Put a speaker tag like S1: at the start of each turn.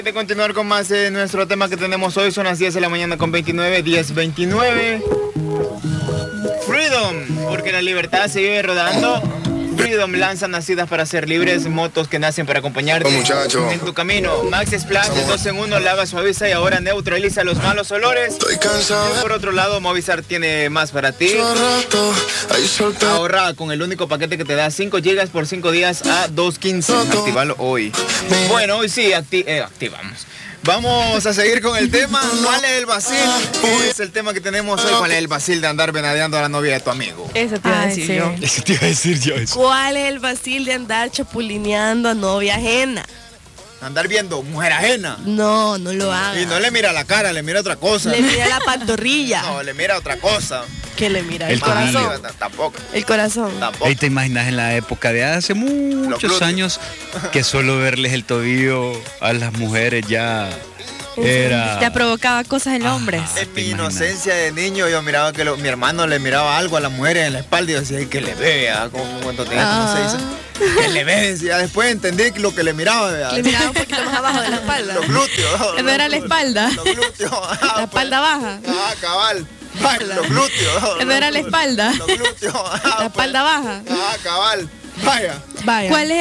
S1: De continuar con más de nuestro tema que tenemos hoy, son las 10 de la mañana con 29, 10:29. Freedom, porque la libertad se vive rodando. Freedom lanza nacidas para ser libres, motos que nacen para acompañarte en tu camino. Max Splash de 2 en 1, lava, suaviza y ahora neutraliza los malos olores. Por otro lado, Movistar tiene más para ti. Ahorra con el único paquete que te da 5 GB por 5 días a 2.15. Actívalo hoy. Bueno, hoy sí activamos. Vamos a seguir con el tema. ¿Cuál es el vacil? Es el tema que tenemos hoy. ¿Cuál es el vacil de andar venadeando a la novia de tu amigo?
S2: Eso te iba a decir yo.
S1: Eso te iba a decir yo.
S2: ¿Cuál es el vacil de andar chapulineando a novia ajena?
S1: Andar viendo mujer ajena.
S2: No, no lo haga.
S1: Y no le mira la cara, le mira otra cosa.
S2: Le mira la pantorrilla.
S1: No, le mira otra cosa.
S2: ¿Qué le mira?
S3: El
S2: corazón.
S1: Tampoco.
S2: El corazón.
S1: Tampoco.
S3: Ahí te imaginas en la época de hace muchos años que solo verles el tobillo a las mujeres ya era...
S4: Ya provocaba cosas en los hombres.
S1: En mi inocencia de niño yo miraba que mi hermano le miraba algo a las mujeres en la espalda y yo decía, "Ay, que le vea", como cuando tenía como 6 años. Que le ve, decía. Después entendí lo que le miraba. ¿Verdad?
S2: Le miraba un poquito más abajo de la espalda.
S1: Los glúteos.
S4: ¿No era la espalda?
S1: Los glúteos.
S2: La espalda baja.
S1: Cabal. Los glúteos.
S4: ¿No era la espalda?
S1: Los glúteos.
S2: La espalda baja.
S1: Cabal. Vaya.
S2: Vaya.
S4: ¿Cuál es